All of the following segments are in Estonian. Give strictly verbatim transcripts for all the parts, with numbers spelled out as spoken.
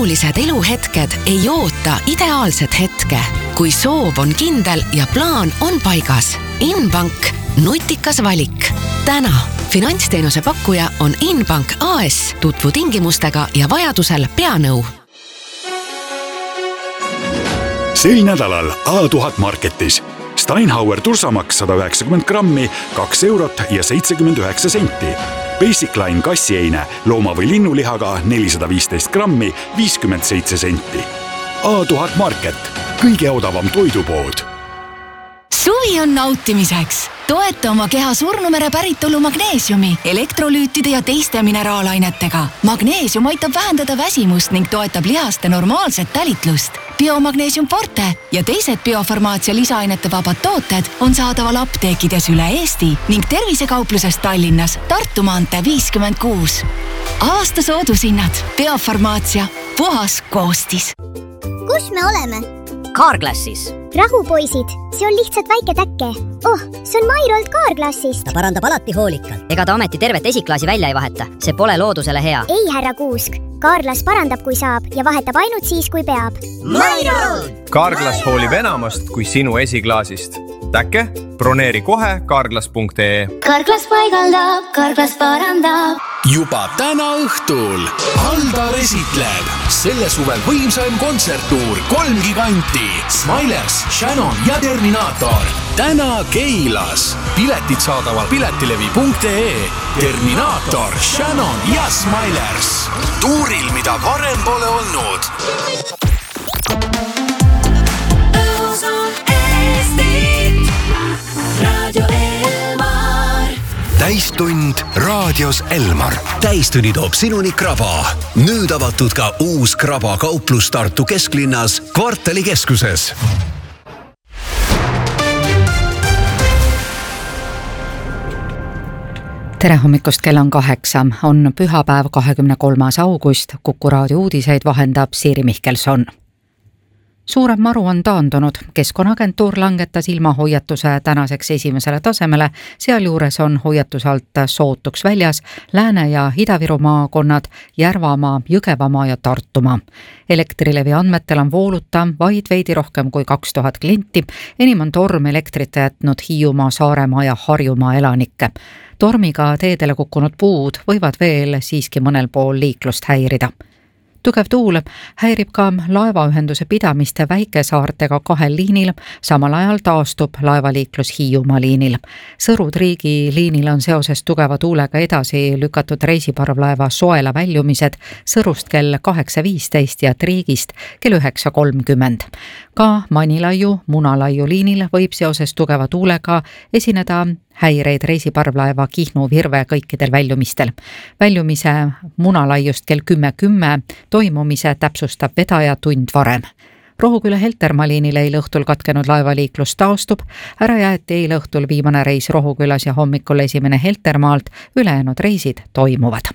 olulised eluhetked ei oota ideaalset hetke. Kui soov on kindel ja plaan on paigas. Inbank, nutikas valik. Täna finantsteenuse pakkuja on Inbank A S. Tutvu tingimustega ja vajadusel peanõu. Sel nädalal A tuhat Marketis. Steinhauer tursamaks sada üheksakümmend grammi, kaks eurot ja seitsekümmend üheksa senti. Basic Line kassieine looma- või linnulihaga nelisada viisteist grammi, viiskümmend seitse senti. A tuhat Market. Kõige odavam toidupood. Suvi on nautimiseks. Toeta oma keha surnumere päritolu magneesiumi, elektrolüütide ja teiste mineraalainetega. Magneesium aitab vähendada väsimust ning toetab lihaste normaalset tälitlust. Biomagneesium Forte ja teised biofarmaatsia lisaainete vabad tooted on saadaval apteekides üle Eesti ning tervisekauplusest Tallinnas Tartu maantee viiskümmend kuus. Aasta soodushinnad. Biofarmaatsia. Puhas koostis. Kus me oleme? Carglassis. Rahu, poisid. See on lihtsalt väike täkke. Oh, see on Mairolt Carglassist. Ta parandab alati hoolikalt. Ega ta ameti tervet esiklaasi välja ei vaheta. See pole loodusele hea. Ei, härra Kuusk. Carglass parandab, kui saab ja vahetab ainult siis, kui peab. Mairolt! Carglass hoolib enamast kui sinu esiklaasist. Täkke? Broneeri kohe carglass punkt ee. Carglass paigaldab, Carglass parandab. Juba täna õhtul Aldar esitleb selle suvel võimsaim kontserttuur kolm giganti Smilers, Shannon ja Terminator. Täna Keilas. Piletid saadaval piletilevi punkt ee. Terminator, Shannon ja Smilers. Tuuril, mida varem pole olnud. Täistund raadios Elmar. Täistunni toob sinuni Kraba. Nüüd avatud ka uus Kraba kauplus Tartu kesklinnas Kvartali keskuses. Tere hommikust, kell on kaheksa. On pühapäev kahekümne kolmas august. Kuku raadio uudiseid vahendab Siiri Mihkelson. Suurem maru on taandunud. Keskkonnaagentuur langetas ilmahoiatuse tänaseks esimesele tasemele. Sealjuures on hoiatuse alt sootuks väljas Lääne- ja Ida-Virumaa konnad, Järvamaa, Jõgevamaa ja Tartumaa. Elektrilevi andmetel on vooluta vaid veidi rohkem kui kaks tuhat klienti. Enim on torm elektrita jätnud Hiiumaa, Saaremaa ja Harjumaa elanikke. Tormiga teedele kukkunud puud võivad veel siiski mõnel pool liiklust häirida. Tugev tuul häirib ka laevaühenduse pidamist Väikesaartega kahel liinil, samal ajal taastub laevaliiklus Hiiumaa liinil. Sõru-Triigi liinil on seoses tugeva tuulega edasi lükatud reisiparvlaeva Soela väljumised Sõrust kell kaheksa viisteist ja Triigist kell üheksa kolmkümmend. Ka Manilaiu, Munalaiu liinil võib seoses tugeva tuulega esineda häireid reisiparvlaeva Kihnu Virve kõikidel väljumistel. Väljumise Munalaiust kell kümme kümme toimumise täpsustab vedaja tund varem. Rohuküla Heltermaa liinil eile õhtul katkenud laevaliiklus taastub. Ära jäeti eile õhtul viimane reis Rohukülas ja hommikul esimene Heltermaalt, ülejäänud reisid toimuvad.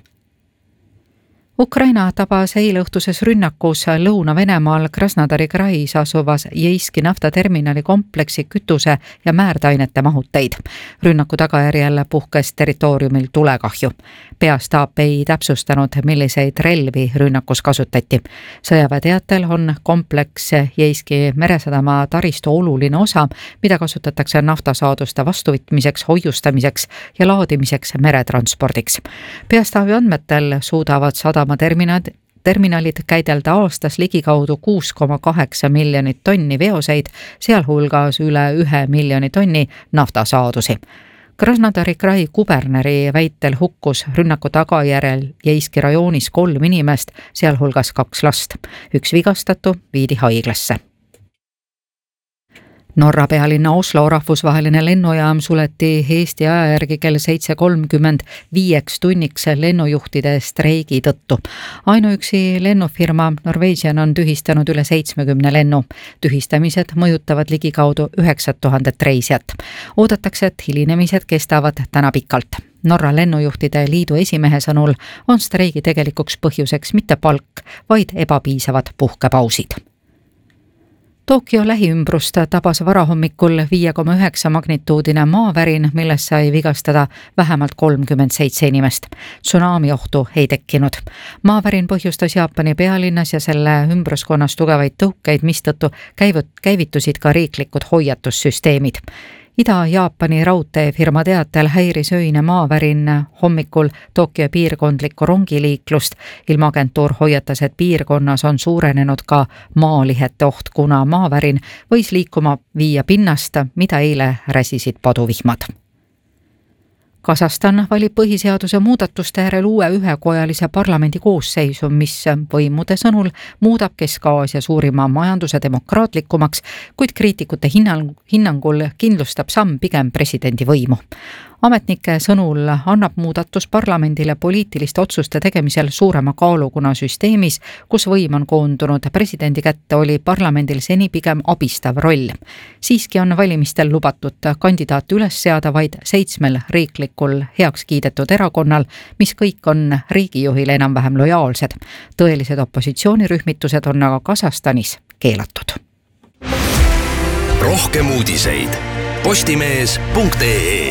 Ukraina tabas eile õhtuses rünnakus Lõuna-Venemaal Krasnodari krais asuvas Jeiski naftaterminali kompleksi kütuse ja määrdainete mahuteid. Rünnaku tagajärjel puhkes territooriumil tulekahju. Peastaap ei täpsustanud, milliseid relvi rünnakus kasutati. Sõjaväeteatel on kompleks Jeiski meresadama taristu oluline osa, mida kasutatakse naftasaaduste vastuvõtmiseks, hoiustamiseks ja laadimiseks meretranspordiks. Peastaabi andmetel suudavad sadama Terminad, terminalid käidelda aastas ligikaudu kuus koma kaheksa miljonit tonni veoseid, sealhulgas üle ühe miljoni tonni naftasaadusi. Krasnodari krai kuberneri väitel hukkus rünnaku tagajärjel Jeiski rajoonis kolm inimest, sealhulgas kaks last. Üks vigastatu viidi haiglasse. Norra pealinna Oslo rahvusvaheline lennujaam suleti Eesti aja järgi kell seitse kolmkümmend viieks tunniks lennujuhtide streigi tõttu. Ainuüksi lennufirma Norwegian on tühistanud üle seitsmekümne lennu. Tühistamised mõjutavad ligikaudu üheksa tuhandet reisijat. Oodatakse, et hilinemised kestavad täna pikalt. Norra lennujuhtide liidu esimehe sõnul on streigi tegelikuks põhjuseks mitte palk, vaid ebapiisavad puhkepausid. Tokyo lähiümbrust tabas varahommikul viie koma üheksa magnituudine maavärin, milles sai vigastada vähemalt kolmkümmend seitse inimest. Tsunami ohtu ei tekkinud. Maavärin põhjustas Jaapani pealinnas ja selle ümbruskonnas tugevaid tõukeid, mistõttu käivitusid ka riiklikud hoiatussüsteemid. Ida-Jaapani raudteefirma teatel häiris öine maavärin hommikul Tokyo piirkondlikku rongiliiklust. Ilmaagentuur hoiatas, et piirkonnas on suurenenud ka maalihete oht, kuna maavärin võis liikuma viia pinnast, mida eile räsisid paduvihmad. Kasahstan valib põhiseaduse muudatuste järel uue ühekojalise parlamendi koosseisu, mis võimude sõnul muudab Kesk-Aasia suurima majanduse demokraatlikumaks, kuid kriitikute hinnangul kindlustab samm pigem presidendi võimu. Ametnike sõnul annab muudatus parlamendile poliitiliste otsuste tegemisel suurema kaalu, kuna süsteemis, kus võim on koondunud presidendi kätte, oli parlamendil seni pigem abistav roll. Siiski on valimistel lubatud kandidaat üles seada vaid seitsmel riiklikul heaks kiidetud erakonnal, mis kõik on riigijuhile enam-vähem lojaalsed. Tõelised opositsioonirühmitused on aga Kasahstanis keelatud. Rohkem uudiseid postimees punkt ee.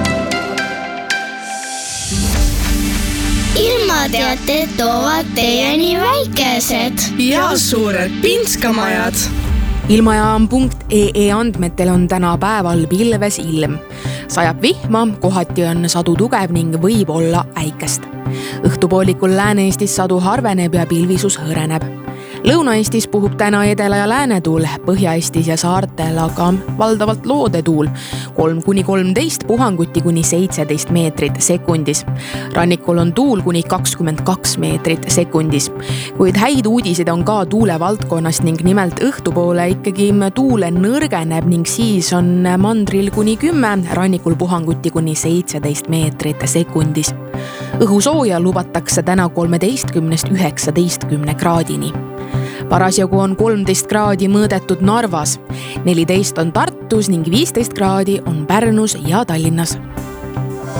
Ilmateated toovad teieni väikesed ja suured pinskamajad. Ilmajaam punkt ee andmetel on täna päeval pilves ilm. Sajab vihma, kohati on sadu tugev ning võib olla äikest. Õhtupoolikul Lääne-Eestis sadu harveneb ja pilvisus hõreneb. Lõuna-Eestis puhub täna edela- ja läänetuul, Põhja-Eestis ja saartel aga valdavalt loodetuul, kolm kuni kolmteist, puhanguti kuni seitseteist meetrit sekundis. Rannikul on tuul kuni kakskümmend kaks meetrit sekundis, kuid häid uudiseid on ka tuule valdkonnast ning nimelt õhtupoole ikkagi tuule nõrgeneb ning siis on mandril kuni kümme, rannikul puhanguti kuni seitseteist meetrit sekundis. Õhusooja lubatakse täna kolmeteistkümnest üheksateistkümne kraadini. Parasjagu on kolmteist kraadi mõõdetud Narvas, neliteist on Tartus ning viisteist kraadi on Pärnus ja Tallinnas.